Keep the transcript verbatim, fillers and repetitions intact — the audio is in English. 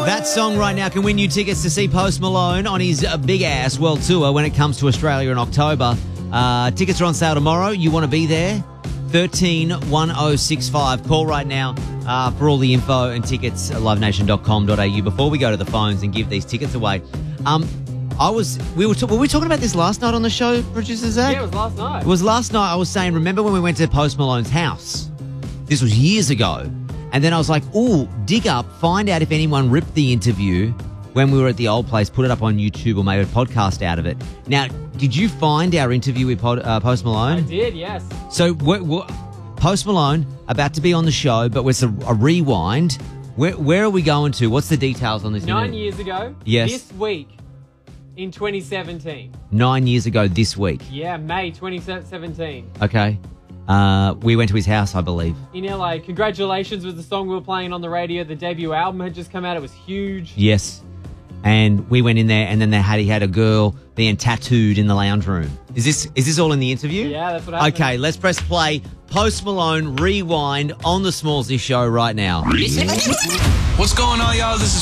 That song right now can win you tickets to see Post Malone on his uh, Big Ass World Tour when it comes to Australia in October. Uh, tickets are on sale tomorrow. You want to be there? thirteen one oh six five. Call right now uh, for all the info and tickets at live nation dot com dot a u before we go to the phones and give these tickets away. Um, I was we were, were we talking about this last night on the show, producer Zach? Yeah, it was last night. It was last night. I was saying, remember when we went to Post Malone's house? This was years ago. And then I was like, ooh, dig up, find out if anyone ripped the interview when we were at the old place, put it up on YouTube or made a podcast out of it. Now, did you find our interview with Pod, uh, Post Malone? I did, yes. So what, what, Post Malone, about to be on the show, but with a, a rewind. Where, where are we going to? What's the details on this? Nine interview? years ago, Yes. this week in twenty seventeen. Nine years ago this week. Yeah, May twenty seventeen. Okay. Uh, we went to his house, I believe. In L A. Congratulations with the song we were playing on the radio. The debut album had just come out. It was huge. Yes. And we went in there, and then they had he had a girl being tattooed in the lounge room. Is this is this all in the interview? Yeah, that's what happened. Okay, let's press play. Post Malone rewind on the Smallsy Show right now. What's going on, y'all? This is